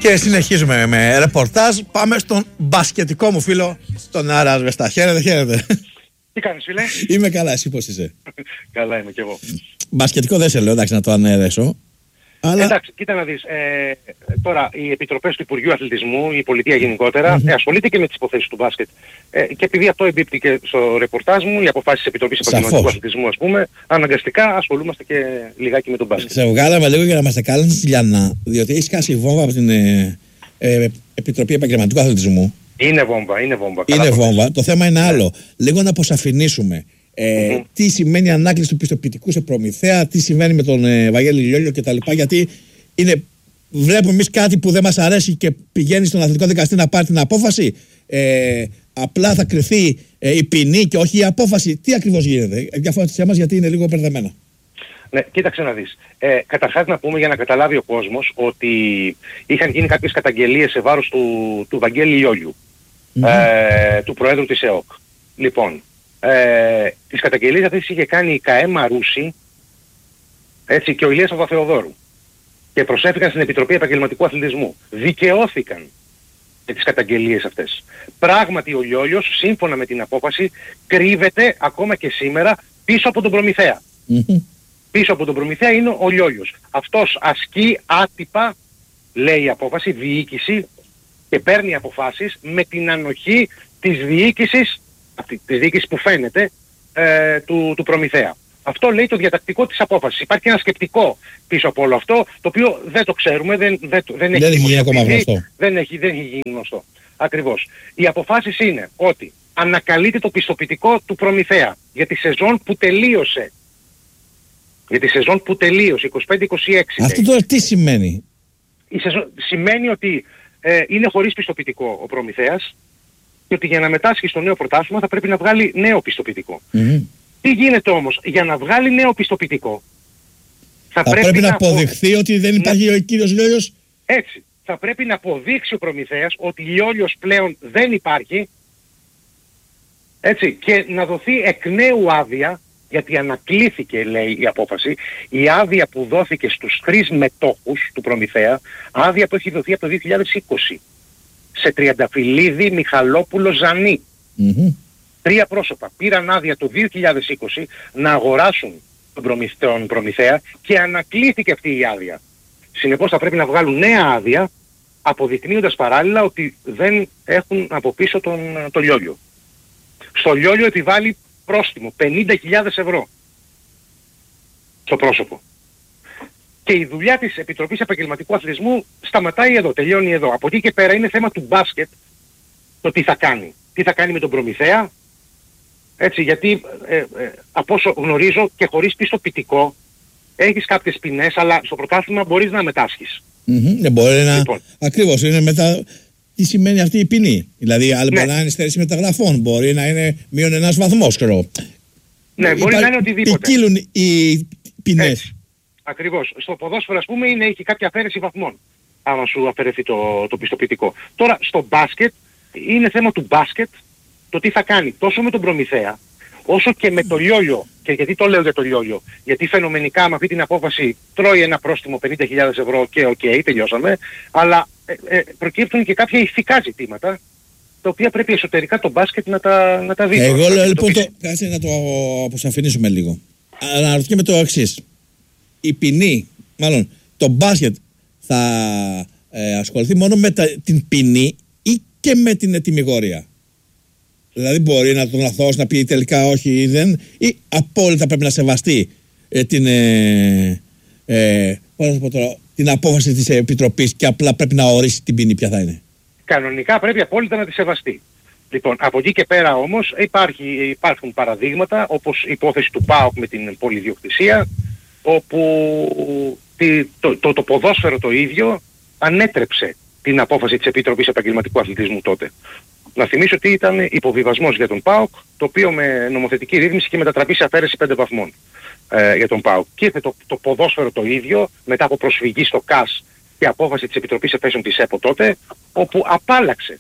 Και συνεχίζουμε με ρεπορτάζ. Πάμε στον μπασκετικό μου φίλο, τον Άρα Ασβεστά. Χαίρετε, χαίρετε. Τι κάνεις, φίλε? Είμαι καλά, εσύ πώς είσαι? Καλά είμαι κι εγώ. Μπασκετικό δεν σε λέω, εντάξει, να το αναιρέσω. Αλλά... Εντάξει, κοίτα να δεις. Τώρα οι επιτροπές του Υπουργείου Αθλητισμού, η πολιτεία γενικότερα, ασχολείται και με τις υποθέσεις του μπάσκετ. Και επειδή αυτό εμπίπτει και στο ρεπορτάζ μου, οι αποφάσεις της Επιτροπής Επαγγελματικού Αθλητισμού, ας πούμε, αναγκαστικά ασχολούμαστε και λιγάκι με τον μπάσκετ. Σε βγάλαμε λίγο για να μας τα κάνεις Λιανά, διότι έχει σκάσει βόμβα από την Επιτροπή Επαγγελματικού Αθλητισμού. Είναι βόμβα, είναι βόμβα. Είναι βόμβα. Το θέμα είναι άλλο. Λίγο να αποσαφηνίσουμε. Τι σημαίνει ανάκληση του πιστοποιητικού σε προμηθέα, τι συμβαίνει με τον Βαγγέλη Λιόλιο κτλ. Γιατί βλέπουμε εμείς κάτι που δεν μας αρέσει και πηγαίνει στον αθλητικό δικαστή να πάρει την απόφαση. Απλά θα κρυθεί η ποινή και όχι η απόφαση. Τι ακριβώς γίνεται? Διαφώτισέ μας, γιατί είναι λίγο μπερδεμένα. Ναι, κοίταξε να δεις. Καταρχάς να πούμε για να καταλάβει ο κόσμος ότι είχαν γίνει κάποιες καταγγελίες σε βάρος του Βαγγέλη Λιόλιου, του Προέδρου της ΕΟΚ. Λοιπόν, τις καταγγελίες αυτές είχε κάνει η ΚΑΕ Μαρούση, έτσι, και ο Ηλίας Παπαθεοδόρου, και προσέφηκαν στην Επιτροπή Επαγγελματικού Αθλητισμού. Δικαιώθηκαν με τις καταγγελίες αυτές. Πράγματι ο Λιόλιος, σύμφωνα με την απόφαση, κρύβεται ακόμα και σήμερα πίσω από τον προμηθέα. Πίσω από τον προμηθέα είναι ο Λιόλιος. Αυτός ασκεί άτυπα, λέει η απόφαση, διοίκηση, και παίρνει αποφάσεις με την ανοχή της διοίκησης, της διοίκησης που φαίνεται, του προμηθέα. Αυτό λέει το διατακτικό της απόφασης. Υπάρχει ένα σκεπτικό πίσω από όλο αυτό, το οποίο δεν το ξέρουμε, δεν έχει γίνει ακόμα γνωστό. Δεν έχει γίνει γνωστό. Ακριβώς. Οι αποφάσεις είναι ότι ανακαλείται το πιστοποιητικό του προμηθέα για τη σεζόν που τελείωσε. Για τη σεζόν που τελείωσε, 25-26. Αυτό τώρα τι σημαίνει? Σημαίνει ότι είναι χωρίς πιστοποιητικό ο προμηθέας και ότι για να μετάσχει στο νέο πρωτάθλημα θα πρέπει να βγάλει νέο πιστοποιητικό. Τι γίνεται όμως? Για να βγάλει νέο πιστοποιητικό θα πρέπει να αποδειχθεί ότι δεν υπάρχει ο κύριος Λιόλιος. Έτσι. Θα πρέπει να αποδείξει ο προμηθέας ότι Λιόλιος πλέον δεν υπάρχει, έτσι, και να δοθεί εκ νέου άδεια, γιατί ανακλήθηκε, λέει η απόφαση, η άδεια που δόθηκε στους 3 μετόχους του προμηθέα, άδεια που έχει δοθεί από το 2020 σε Τριανταφυλλίδη, Μιχαλόπουλο, Ζανή. 3 πρόσωπα πήραν άδεια το 2020 να αγοράσουν τον προμηθέα και ανακλήθηκε αυτή η άδεια. Συνεπώς θα πρέπει να βγάλουν νέα άδεια, αποδεικνύοντας παράλληλα ότι δεν έχουν από πίσω τον Λιόλιο. Στο Λιόλιο επιβάλλει πρόστιμο 50.000 ευρώ στο πρόσωπο. Και η δουλειά της Επιτροπής Επαγγελματικού Αθλητισμού σταματάει εδώ, τελειώνει εδώ. Από εκεί και πέρα είναι θέμα του μπάσκετ το τι θα κάνει. Τι θα κάνει με τον προμηθέα, έτσι, γιατί από όσο γνωρίζω και χωρίς πιστοποιητικό έχεις κάποιες ποινές, αλλά στο πρωτάθλημα μπορείς να μετάσχεις. Μπορεί να... Λοιπόν. Ακριβώς, είναι μετά... Τι σημαίνει αυτή η ποινή? Δηλαδή, άλλη μπορεί να είναι στέρηση μεταγραφών, μπορεί να είναι μείον ένας βαθμός, ξέρω. Ναι, μπορεί να είναι οτιδήποτε. Ποικίλουν οι ποινές. Ακριβώς. Στο ποδόσφαιρο, ας πούμε, έχει κάποια αφαίρεση βαθμών, άμα σου αφαιρεθεί το πιστοποιητικό. Τώρα, στο μπάσκετ, είναι θέμα του μπάσκετ το τι θα κάνει τόσο με τον προμηθέα, όσο και με το Λιόλιο. Και γιατί το λέω για το Λιόλιο? Γιατί φαινομενικά με αυτή την απόφαση τρώει ένα πρόστιμο 50.000 ευρώ και τελειώσαμε, αλλά προκύπτουν και κάποια ηθικά ζητήματα, τα οποία πρέπει εσωτερικά το μπάσκετ να τα δει. Εγώ λέω λοιπόν, κάτσε να το αποσαφηνίσουμε λίγο. Αναρωτιέμαι το εξής. Η ποινή, μάλλον το μπάσκετ θα ασχοληθεί μόνο με την ποινή ή και με την ετυμηγορία? Δηλαδή μπορεί να τον αθώσει, να πει τελικά όχι ή δεν, ή απόλυτα πρέπει να σεβαστεί την απόφαση της Επιτροπής και απλά πρέπει να ορίσει την ποινή ποια θα είναι? Κανονικά πρέπει απόλυτα να τη σεβαστεί. Λοιπόν, από εκεί και πέρα όμως υπάρχουν παραδείγματα, όπως η υπόθεση του ΠΑΟΚ με την πολυδιοκτησία, όπου το ποδόσφαιρο το ίδιο ανέτρεψε την απόφαση της Επιτροπής Επαγγελματικού Αθλητισμού τότε. Να θυμίσω ότι ήταν υποβιβασμός για τον ΠΑΟΚ, το οποίο με νομοθετική ρύθμιση είχε μετατραπεί σε αφαίρεση 5 βαθμών για τον ΠΑΟΚ. Και ήρθε το ποδόσφαιρο το ίδιο, μετά από προσφυγή στο ΚΑΣ και απόφαση της Επιτροπής Εφέσεων της ΕΠΟ τότε, όπου απάλλαξε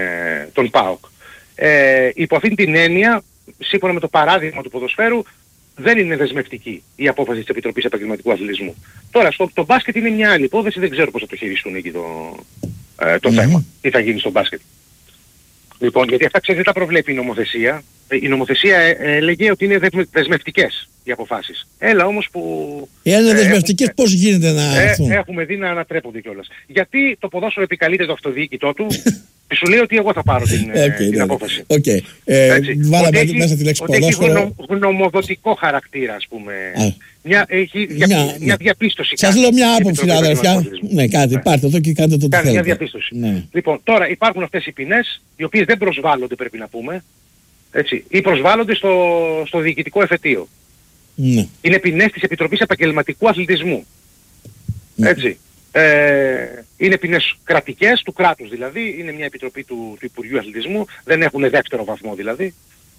τον ΠΑΟΚ. Υπό αυτήν την έννοια, σύμφωνα με το παράδειγμα του ποδοσφαίρου, δεν είναι δεσμευτική η απόφαση της Επιτροπής Επαγγελματικού Αθλητισμού. Τώρα, το μπάσκετ είναι μια άλλη υπόθεση, δεν ξέρω πώς θα το χειριστούν εκεί το θέμα. Τι θα γίνει στο μπάσκετ. Λοιπόν, γιατί αυτά ξέρετε τα προβλέπει η νομοθεσία. Η νομοθεσία έλεγε ότι είναι δεσμευτικές οι αποφάσεις. Έλα όμως που... Εάν είναι δεσμευτικές, πώς γίνεται να έρθουν? Έχουμε δει να ανατρέπονται κιόλας. Γιατί το ποδόσφαιρο επικαλείται το αυτοδιοίκητό του και σου λέει ότι εγώ θα πάρω την απόφαση. Βάλαμε μέσα τη λέξη ποδόσφαιρο. Έχει γνωμοδοτικό χαρακτήρα, ας πούμε. Έχει μια διαπίστωση. Σας λέω μια άποψη, αδερφιά. Ναι, κάτι, πάρτε εδώ και κάντε το τι θέλετε. Μια διαπίστωση. Λοιπόν, τώρα υπάρχουν αυτές οι ποινές, οι οποίες δεν προσβάλλονται, πρέπει να πούμε. Έτσι, ή προσβάλλονται στο διοικητικό εφετείο. Ναι. Είναι ποινές της Επιτροπής Επαγγελματικού Αθλητισμού. Ναι. Έτσι. Είναι ποινές κρατικές, του κράτους δηλαδή, είναι μια επιτροπή του Υπουργείου Αθλητισμού, δεν έχουν δεύτερο βαθμό δηλαδή.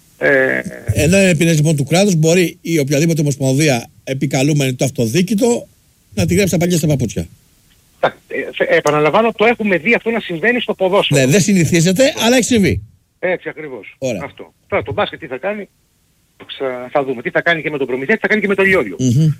Ενώ είναι ποινές λοιπόν του κράτους, μπορεί η οποιαδήποτε ομοσπονδία επικαλούμενη το αυτοδίκητο να τη γράψει τα παλιά στα παπούτσια. Επαναλαμβάνω, το έχουμε δει αυτό να συμβαίνει στο ποδόσφαιρο. Ναι, δεν συνηθίζεται, αλλά έχει συμβεί. Έτσι ακριβώς. Αυτό. Τώρα το μπάσκετ τι θα κάνει, θα δούμε. Τι θα κάνει και με τον Προμηθέα, τι θα κάνει και με τον Λιόλιο.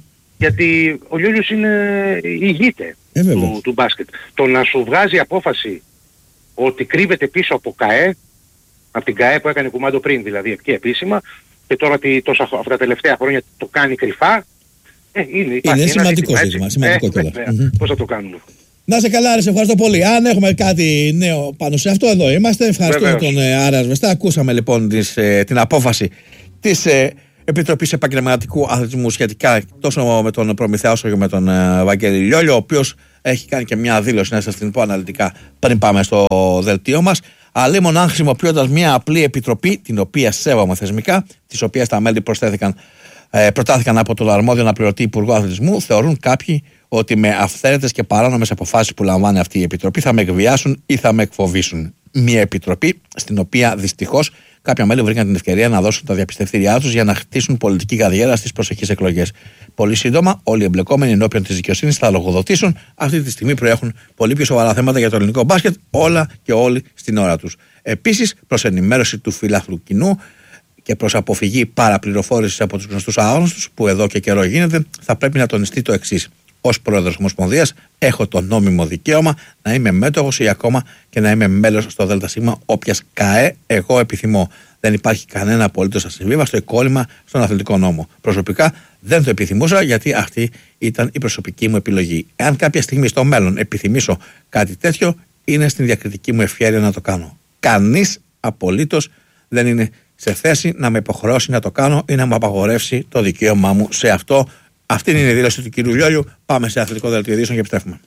Γιατί ο Λιόλιος ηγείται του μπάσκετ. Το να σου βγάζει απόφαση ότι κρύβεται πίσω από ΚΑΕ, από την ΚΑΕ που έκανε κουμάντο πριν δηλαδή και επίσημα, και τώρα αυτά τα τελευταία χρόνια το κάνει κρυφά, είναι σημαντικό ζήτημα. Πώς θα το κάνουμε. Να είσαι καλά, ρε, σε ευχαριστώ πολύ. Αν έχουμε κάτι νέο πάνω σε αυτό, εδώ είμαστε. Ευχαριστούμε τον Άρα Σβεστά. Ακούσαμε λοιπόν την απόφαση της Επιτροπής Επαγγελματικού Αθλητισμού σχετικά τόσο με τον Προμηθέα όσο και με τον Βαγγέλη Λιόλιο, ο οποίος έχει κάνει και μια δήλωση, να σας την πω αναλυτικά πριν πάμε στο δελτίο μας. Αλλήμον αν χρησιμοποιώντας μια απλή επιτροπή, την οποία σέβομαι θεσμικά, της οποίας τα μέλη προτάθηκαν από τον αρμόδιο αναπληρωτή Υπουργό Αθλητισμού, θεωρούν κάποιοι ότι με αυθαίρετες και παράνομες αποφάσεις που λαμβάνει αυτή η επιτροπή θα με εκβιάσουν ή θα με εκφοβήσουν. Μια επιτροπή στην οποία δυστυχώς κάποια μέλη βρήκαν την ευκαιρία να δώσουν τα διαπιστευτήριά τους για να χτίσουν πολιτική καριέρα στις προσεχείς εκλογές. Πολύ σύντομα, όλοι οι εμπλεκόμενοι ενώπιον της δικαιοσύνης θα λογοδοτήσουν. Αυτή τη στιγμή προέχουν πολύ πιο σοβαρά θέματα για το ελληνικό μπάσκετ, όλα και όλοι στην ώρα τους. Επίσης, προς ενημέρωση του φιλάθλου κοινού και προς αποφυγή παραπληροφόρησης από τους γνωστούς αγώνες που εδώ και καιρό γίνεται, θα πρέπει να τονιστεί το εξής. Ως πρόεδρος Ομοσπονδίας έχω το νόμιμο δικαίωμα να είμαι μέτοχος ή ακόμα και να είμαι μέλος στο ΔΣ όποιας ΚΑΕ εγώ επιθυμώ. Δεν υπάρχει κανένα απολύτως ασυμβίβαστο κόλλημα στον αθλητικό νόμο. Προσωπικά δεν το επιθυμούσα γιατί αυτή ήταν η προσωπική μου επιλογή. Εάν κάποια στιγμή στο μέλλον επιθυμήσω κάτι τέτοιο, είναι στην διακριτική μου ευχέρεια να το κάνω. Κανείς απολύτως δεν είναι σε θέση να με υποχρεώσει να το κάνω ή να μου απαγορεύσει το δικαίωμά μου σε αυτό. Αυτή είναι η δήλωση του κυρίου Λιόλιου. Πάμε σε αθλητικό δελτίο ειδήσεων και επιστρέφουμε.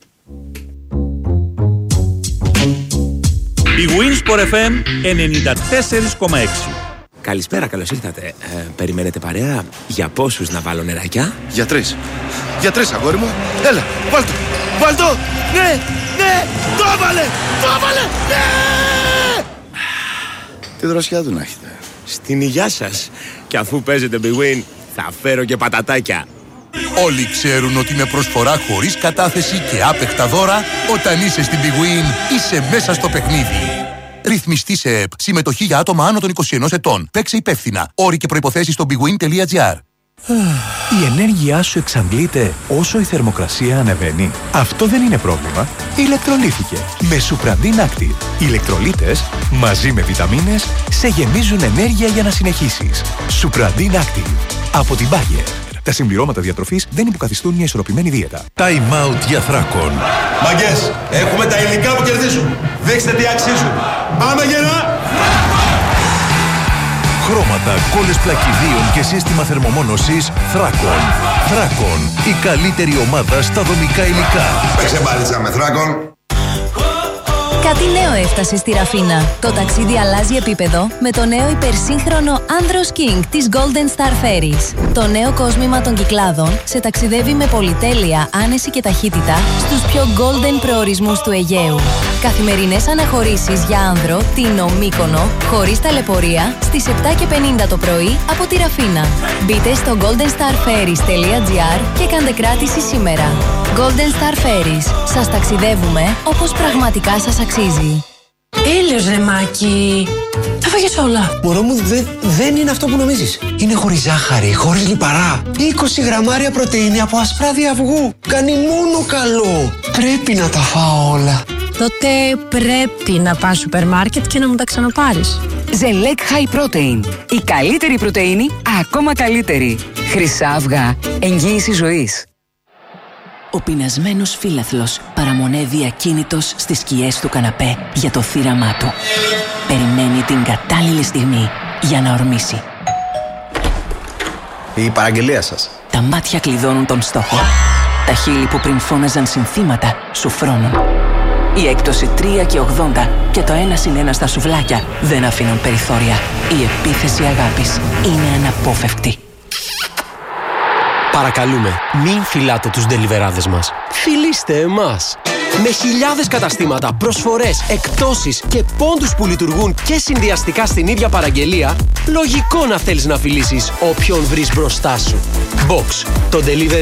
Η Winsport FM 94,6. Καλησπέρα, καλώς ήρθατε. Περιμένετε παρέα? Για πόσους να βάλω νεράκια? Για τρεις. Για τρεις, αγόρι μου. Έλα, βάλ' το. Βάλ' το. Ναι, ναι, το έβαλε. Το έβαλε. Ναι. Τι δροσιά του να έχετε. Στην υγειά σας. Και αφού παίζετε Big Win, θα φέρω και πατατάκια. Όλοι ξέρουν ότι με προσφορά χωρίς κατάθεση και άπεχτα δώρα, όταν είσαι στην Big Win, είσαι μέσα στο παιχνίδι. Ρυθμιστή σε ΕΠ. Συμμετοχή για άτομα άνω των 21 ετών. Παίξε υπεύθυνα. Όροι και προϋποθέσεις στο bigwin.gr. Η ενέργειά σου εξαντλείται όσο η θερμοκρασία ανεβαίνει. Αυτό δεν είναι πρόβλημα. Ηλεκτρολύθηκε με Supradin Active. Οι ηλεκτρολίτες μαζί με βιταμίνες σε γεμίζουν ενέργεια για να συνεχίσεις. Supradin Active από την Bayer. Τα συμπληρώματα διατροφής δεν υποκαθιστούν μια ισορροπημένη δίαιτα. Time out για Θράκον. Μαγκές, έχουμε τα υλικά που κερδίζουν. Δείξτε τι αξίζουν. Πάμε γερά! Χρώματα, κόλλες πλακιδίων και σύστημα θερμομόνωσης Θράκον. Θράκον, η καλύτερη ομάδα στα δομικά υλικά. Παίξε μπάλιτσα με Θράκον. Κάτι νέο έφτασε στη Ραφίνα. Το ταξίδι αλλάζει επίπεδο με το νέο υπερσύγχρονο Andros King της Golden Star Ferries. Το νέο κόσμημα των Κυκλάδων σε ταξιδεύει με πολυτέλεια, άνεση και ταχύτητα στους πιο golden προορισμούς του Αιγαίου. Καθημερινές αναχωρήσεις για άνδρο, Τίνο, Μύκονο, χωρίς ταλαιπωρία, στις 7:50 το πρωί από τη Ραφίνα. Μπείτε στο goldenstarferries.gr και κάντε κράτηση σήμερα. Golden Star Ferries. Σας ταξιδεύουμε όπως πραγματικά σας αξίζει. Έλεος ρε Μάκη. Τα φάγες όλα. Μωρό μου, δεν είναι αυτό που νομίζεις. Είναι χωρίς ζάχαρη, χωρίς λιπαρά. 20 γραμμάρια πρωτεΐνη από ασπράδι αυγού. Κάνει μόνο καλό. Πρέπει να τα φάω όλα. Τότε πρέπει να πας σούπερ μάρκετ και να μου τα ξαναπάρεις. Ζελέκ High Protein. Η καλύτερη πρωτεΐνη, ακόμα καλύτερη. Χρυσά αυγά. Εγγύηση ζωής. Ο πεινασμένος φύλαθλος παραμονεύει ακίνητος στις σκιές του καναπέ για το θύραμά του. Περιμένει την κατάλληλη στιγμή για να ορμήσει. Η παραγγελία σας. Τα μάτια κλειδώνουν τον στόχο. Τα χείλη που πριν φώναζαν συνθήματα σου φρώνουν. Η έκπτωση 3,80 και το 1+1 στα σουβλάκια δεν αφήνουν περιθώρια. Η επίθεση αγάπης είναι αναπόφευκτη. Παρακαλούμε, μην φυλάτε τους ντελιβεράδες μας. Φιλήστε εμάς. Με χιλιάδες καταστήματα, προσφορές, εκπτώσεις και πόντους που λειτουργούν και συνδυαστικά στην ίδια παραγγελία, λογικό να θέλεις να φιλήσεις όποιον βρεις μπροστά σου. Box, το delivery